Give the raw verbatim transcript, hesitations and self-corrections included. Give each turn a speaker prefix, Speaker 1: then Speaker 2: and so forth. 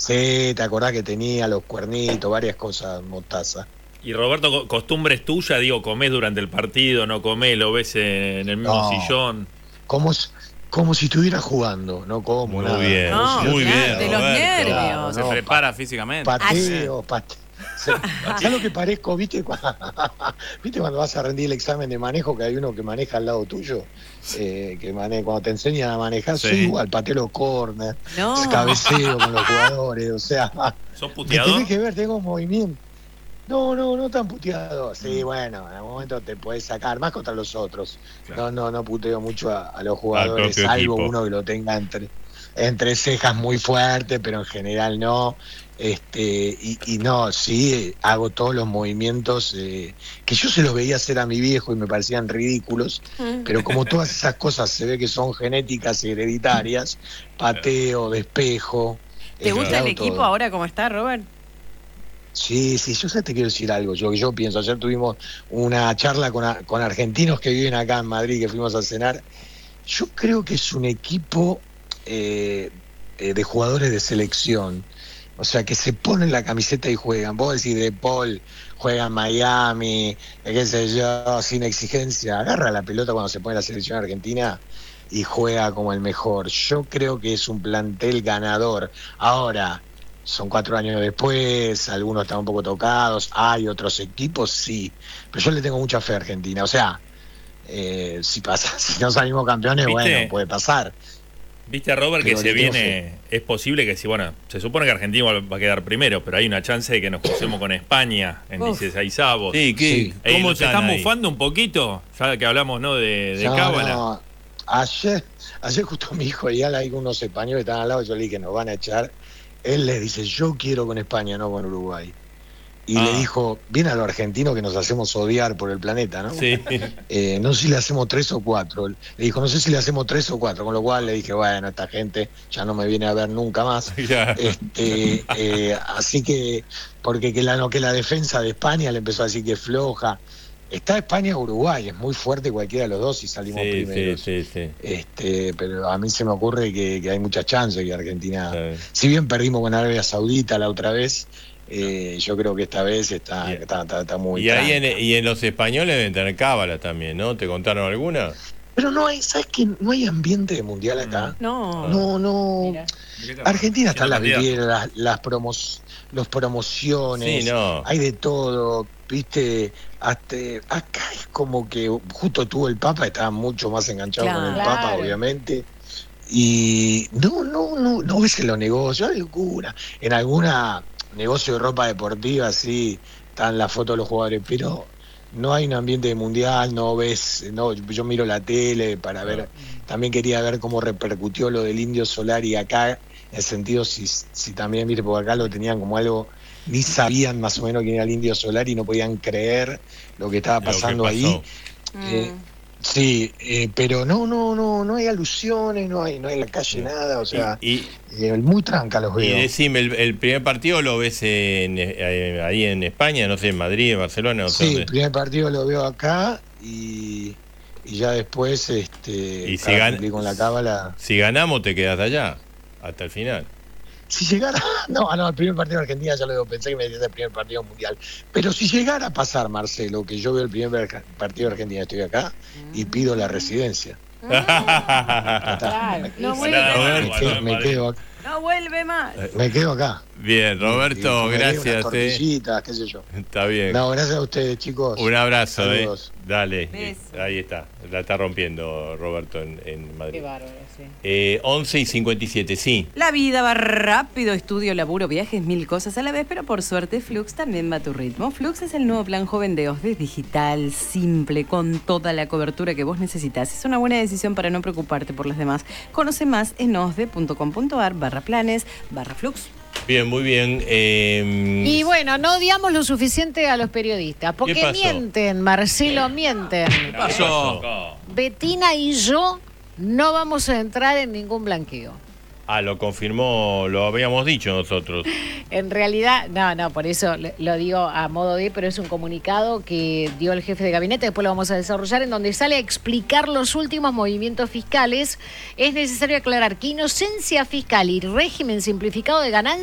Speaker 1: Sí, te acordás que tenía los cuernitos, varias cosas, Mostaza.
Speaker 2: Y Roberto, co- costumbres tuyas, digo, comés durante el partido, no comés, lo ves en el mismo
Speaker 1: No,
Speaker 2: sillón.
Speaker 1: como, s- como si estuviera jugando, no como
Speaker 3: Muy
Speaker 1: nada.
Speaker 3: bien,
Speaker 1: Como si
Speaker 4: No,
Speaker 1: yo
Speaker 3: muy
Speaker 4: claro,
Speaker 3: bien,
Speaker 4: de los
Speaker 3: Roberto.
Speaker 4: nervios.
Speaker 5: Se
Speaker 1: no,
Speaker 5: prepara físicamente.
Speaker 1: pateo, pate- se- ¿Sabes lo que parezco? ¿Viste? cu- ¿Viste cuando vas a rendir el examen de manejo que hay uno que maneja al lado tuyo? Eh, que mane cuando te enseñan a manejar,
Speaker 5: Sí.
Speaker 1: soy igual, pateo los corners,
Speaker 4: No.
Speaker 1: cabeceo con los jugadores, o sea,
Speaker 2: ¿Sos
Speaker 1: me
Speaker 2: puteador?
Speaker 1: tenés que ver, tengo movimiento. No, no, no tan puteado. Sí, bueno, en algún momento te puedes sacar, más contra los otros.
Speaker 5: Claro.
Speaker 1: No, no, no puteo mucho a, a los jugadores,
Speaker 3: propio
Speaker 1: salvo
Speaker 3: equipo.
Speaker 1: uno que lo tenga entre, entre cejas muy fuerte, pero en general no. Este, y, y no, sí, hago todos los movimientos eh, que yo se los veía hacer a mi viejo y me parecían ridículos, pero como todas esas cosas se ve que son genéticas y hereditarias, pateo, despejo.
Speaker 4: ¿Te
Speaker 1: este,
Speaker 4: gusta el
Speaker 1: hago
Speaker 4: equipo
Speaker 1: todo.
Speaker 4: ahora como está, Robert?
Speaker 1: Sí, sí, yo sé, te quiero decir algo, yo, yo pienso, ayer tuvimos una charla con, a- con argentinos que viven acá en Madrid, que fuimos a cenar. Yo creo que es un equipo eh, eh, de jugadores de selección, o sea, que se ponen la camiseta y juegan. Vos decís, De Paul juega en Miami, eh, qué sé yo, sin exigencia, agarra la pelota cuando se pone la selección argentina y juega como el mejor. Yo creo que es un plantel ganador. Ahora, son cuatro años después, algunos están un poco tocados, hay otros equipos, sí, pero yo le tengo mucha fe a Argentina, o sea, eh, si pasa, si no salimos campeones,
Speaker 2: ¿Viste?
Speaker 1: bueno, puede pasar.
Speaker 2: Viste, Robert, que
Speaker 1: Pero
Speaker 2: se
Speaker 1: le tengo
Speaker 2: viene, es posible que si, bueno, se supone que Argentina va a quedar primero, pero hay una chance de que nos crucemos con España en
Speaker 4: Uf.
Speaker 2: dieciseisavos.
Speaker 3: Sí, ¿qué?
Speaker 1: Sí.
Speaker 2: Ey,
Speaker 3: ¿Cómo
Speaker 2: ¿nos
Speaker 3: están
Speaker 2: están
Speaker 3: ahí?
Speaker 2: bufando un poquito? Ya que hablamos, ¿no? De, de
Speaker 1: No,
Speaker 2: cábala.
Speaker 1: no, ayer, ayer justo mi hijo y hay unos españoles que estaban al lado, yo le dije, nos van a echar. Él les dice, yo quiero con España, no con Uruguay. Y
Speaker 3: Ah.
Speaker 1: le dijo, bien a los argentinos que nos hacemos odiar por el planeta, ¿no?
Speaker 3: Sí.
Speaker 1: Eh, no sé si le hacemos tres o cuatro. Le dijo, no sé si le hacemos tres o cuatro, con lo cual le dije, bueno, esta gente ya no me viene a ver nunca más.
Speaker 3: Ya.
Speaker 1: Este, eh, así que, porque que la, no, que la defensa de España le empezó a decir que es floja. Está España-Uruguay, es muy fuerte cualquiera de los dos si salimos
Speaker 3: Sí, sí,
Speaker 1: primeros.
Speaker 3: sí, sí.
Speaker 1: Este, pero a mí se me ocurre que, que hay muchas chances que Argentina,
Speaker 3: Sí.
Speaker 1: si bien perdimos con Arabia Saudita la otra vez, eh, yo creo que esta vez está,
Speaker 3: Bien.
Speaker 1: está, está, está muy
Speaker 3: Y ahí en,
Speaker 1: tranca.
Speaker 3: y en los españoles deben tener cábala también, ¿no? ¿Te contaron alguna?
Speaker 1: Pero no hay, ¿sabes qué? No hay ambiente de mundial acá.
Speaker 4: No.
Speaker 1: No, no.
Speaker 4: Mira.
Speaker 1: Argentina está en las
Speaker 2: Siendo candidato.
Speaker 1: vidrieras, las, las promos, los promociones,
Speaker 3: Sí, no.
Speaker 1: hay de todo, viste, hasta acá es como que justo tuvo el Papa, estaba mucho más enganchado con el
Speaker 4: Claro.
Speaker 1: Papa, obviamente. Y no, no, no, no ves en los negocios, hay locura. En alguna negocio de ropa deportiva, sí, están las fotos de los jugadores, pero no hay un ambiente de mundial, no ves, no, yo miro la tele para ver, también quería ver cómo repercutió lo del Indio Solari acá, en el sentido si, si también, viste, porque acá lo tenían como algo, ni sabían más o menos quién era el Indio Solari y no podían creer lo que estaba
Speaker 3: Lo que
Speaker 1: pasando
Speaker 3: pasó.
Speaker 1: ahí.
Speaker 4: Mm.
Speaker 1: Eh, sí, eh, pero no, no, no, no hay alusiones, no hay, no hay en la calle nada, o sea,
Speaker 3: Y, y,
Speaker 1: eh, muy tranca los
Speaker 3: y
Speaker 1: veo.
Speaker 3: decime, el, el primer partido lo ves en, eh, ahí en España, no sé, en Madrid, en Barcelona, no sé
Speaker 1: Sí, el
Speaker 3: dónde.
Speaker 1: primer partido lo veo acá y, y ya después, este,
Speaker 3: Y si
Speaker 1: para
Speaker 3: gana-
Speaker 1: cumplir con la cábala.
Speaker 3: Si ganamos, te quedas allá, hasta el final.
Speaker 1: Si llegara, no, no, el primer partido de Argentina ya lo veo, pensé que me decías el primer partido mundial. Pero si llegara a pasar, Marcelo, que yo veo el primer partido de Argentina, estoy acá y pido la residencia. Ya está.
Speaker 4: Claro. No
Speaker 1: Me-
Speaker 4: vuelve
Speaker 2: Nada,
Speaker 4: más.
Speaker 1: me,
Speaker 2: bueno,
Speaker 1: quedo,
Speaker 2: bueno,
Speaker 1: me
Speaker 2: Madrid.
Speaker 1: quedo acá.
Speaker 4: No vuelve más.
Speaker 1: Me quedo acá.
Speaker 3: Bien,
Speaker 1: Y
Speaker 3: Roberto,
Speaker 1: comeré unas
Speaker 3: gracias. Eh.
Speaker 1: tortillitas, qué sé yo.
Speaker 3: Está bien.
Speaker 1: No, gracias a ustedes, chicos.
Speaker 3: Un abrazo,
Speaker 1: Saludos.
Speaker 3: eh. Dale.
Speaker 4: Beso.
Speaker 3: Ahí está. La está rompiendo Roberto en, en Madrid.
Speaker 4: Qué bárbaro, sí.
Speaker 3: Eh, once y cincuenta y siete, sí.
Speaker 4: La vida va rápido, estudio, laburo, viajes, mil cosas a la vez, pero por suerte Flux también va a tu ritmo. Flux es el nuevo plan joven de Osdes, digital, simple, con toda la cobertura que vos necesitas. Es una buena decisión para no preocuparte por las demás. Conoce más en osde.com.ar barra planes barra Flux.
Speaker 3: Bien, muy bien. Eh,
Speaker 6: Y bueno, no odiamos lo suficiente a los periodistas, porque
Speaker 3: pasó?
Speaker 6: mienten, Marcelo, mienten.
Speaker 5: ¿Qué pasó?
Speaker 6: Betina y yo no vamos a entrar en ningún blanqueo.
Speaker 3: Ah, lo confirmó, lo habíamos dicho nosotros.
Speaker 6: En realidad, no, no, por eso le- lo digo a modo de, pero es un comunicado que dio el jefe de gabinete, después lo vamos a desarrollar, en donde sale a explicar los últimos movimientos fiscales. Es necesario aclarar que inocencia fiscal y régimen simplificado de ganancias